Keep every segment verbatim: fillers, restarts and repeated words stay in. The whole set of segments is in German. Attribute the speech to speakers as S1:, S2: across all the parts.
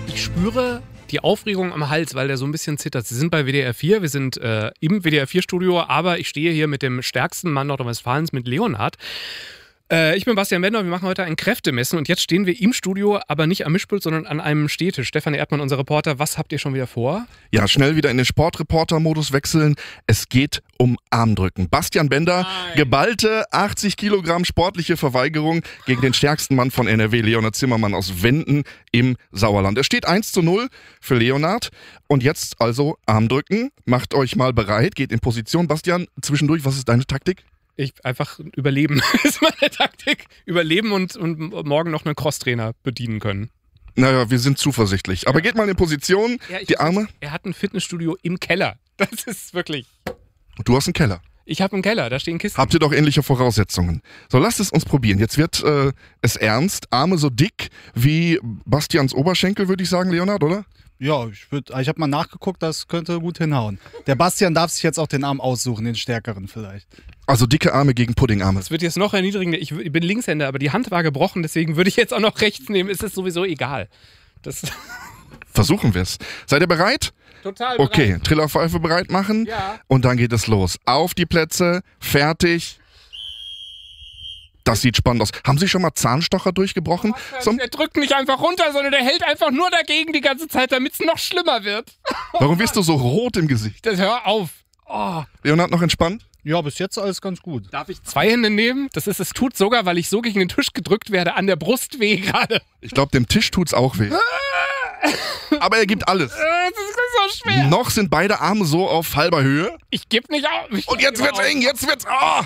S1: Ich spüre die Aufregung am Hals, weil der so ein bisschen zittert. Sie sind bei W D R vier, wir sind äh, im W D R vier Studio, aber ich stehe hier mit dem stärksten Mann Nordrhein-Westfalens, mit Leonhard. Äh, ich bin Bastian Bender, wir machen heute ein Kräftemessen und jetzt stehen wir im Studio, aber nicht am Mischpult, sondern an einem Stehtisch. Stefan Erdmann, unser Reporter, was habt ihr schon wieder vor?
S2: Ja, schnell wieder in den Sportreporter-Modus wechseln. Es geht um Armdrücken. Bastian Bender, Nein. geballte achtzig Kilogramm sportliche Verweigerung gegen den stärksten Mann von N R W, Leonhard Zimmermann aus Wenden im Sauerland. Es steht eins zu null für Leonhard. Und jetzt also Armdrücken. Macht euch mal bereit, geht in Position. Bastian, zwischendurch, was ist deine Taktik?
S1: Ich einfach überleben, ist meine Taktik. Überleben und, und morgen noch einen Crosstrainer bedienen können.
S2: Naja, wir sind zuversichtlich. Aber ja. geht mal in Position, ja, die Arme.
S1: Weiß, er hat ein Fitnessstudio im Keller. Das ist wirklich...
S2: Du hast einen Keller.
S1: Ich habe einen Keller, da stehen Kisten.
S2: Habt ihr doch ähnliche Voraussetzungen. So, lasst es uns probieren. Jetzt wird äh, es ernst. Arme so dick wie Bastians Oberschenkel, würde ich sagen, Leonhard, oder?
S3: Ja, ich, würd, ich habe mal nachgeguckt, das könnte gut hinhauen. Der Bastian darf sich jetzt auch den Arm aussuchen, den stärkeren vielleicht.
S2: Also dicke Arme gegen Puddingarme.
S1: Das wird jetzt noch erniedrigender. Ich bin Linkshänder, aber die Hand war gebrochen, deswegen würde ich jetzt auch noch rechts nehmen. Es ist sowieso egal. Das
S2: Versuchen wir es. Seid ihr bereit?
S1: Total bereit.
S2: Okay, Trillerpfeife bereit machen.
S1: Ja.
S2: Und dann geht es los. Auf die Plätze, fertig. Das sieht spannend aus. Haben Sie schon mal Zahnstocher durchgebrochen?
S1: So, der drückt nicht einfach runter, sondern der hält einfach nur dagegen die ganze Zeit, damit es noch schlimmer wird.
S2: Warum wirst du so rot im Gesicht?
S1: Das, hör auf. Oh.
S2: Leonhard, noch entspannt?
S3: Ja, bis jetzt alles ganz gut.
S1: Darf ich zwei Hände nehmen? Das ist, es tut sogar, weil ich so gegen den Tisch gedrückt werde, an der Brust weh gerade.
S2: Ich glaube, dem Tisch tut's auch weh. Aber er gibt alles.
S1: Das ist so schwer.
S2: Noch sind beide Arme so auf halber Höhe.
S1: Ich geb nicht auf. Ich
S2: Und jetzt wird's auf. eng, jetzt wird's... Oh.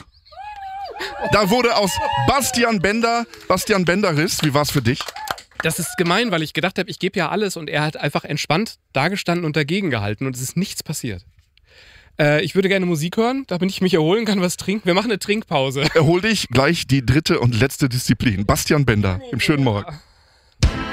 S2: Da wurde aus Bastian Bender, Bastian Bender-Riss. Wie war's für dich?
S1: Das ist gemein, weil ich gedacht habe, ich gebe ja alles und er hat einfach entspannt dagestanden und dagegen gehalten und es ist nichts passiert. Äh, ich würde gerne Musik hören, damit ich mich erholen kann, was trinken. Wir machen eine Trinkpause.
S2: Erhol dich, gleich die dritte und letzte Disziplin. Bastian Bender, im schönen Morgen.